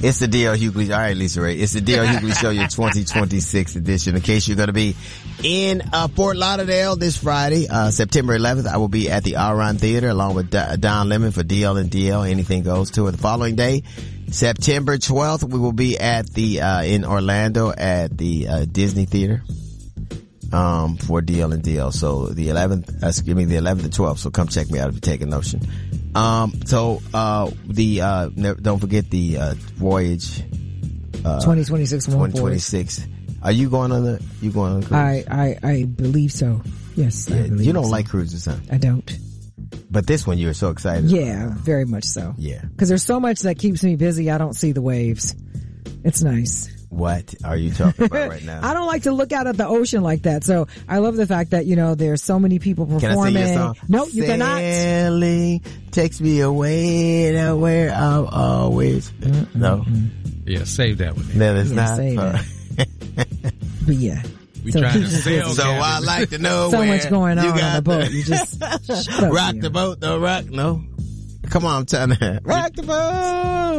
It's the D.L. Hughley. All right, Lisa Ray. It's the D.L. Hughley Show, your 2026 edition. In case you're going to be in Fort Lauderdale this Friday, September 11th, I will be at the Aron Theater along with Don Lemon for DL and DL. Anything Goes tour. The following day, September 12th, we will be at the in Orlando at the Disney Theater for DL and DL. So the 11th, the 11th and 12th. So come check me out if you're taking Notion. Don't forget the Voyage 2026. Are you going on the cruise? I believe so. Yes. Yeah, you don't like cruises, huh? I don't. But this one you're so excited. Yeah, very much so. Yeah. Because there's so much that keeps me busy, I don't see the waves. It's nice. What are you talking about right now? I don't like to look out at the ocean like that. So I love the fact that, there's so many people performing. Can I sing your song? No, you cannot. Sailing takes me away to where I'll always. No. Yeah, save that one. No, it's not. Save that. But yeah. We trying to sell. So I'd like to know so where much going on got the boat. You just shut up, rock the boat, no rock, no. Come on, I'm telling you. Rock the boat.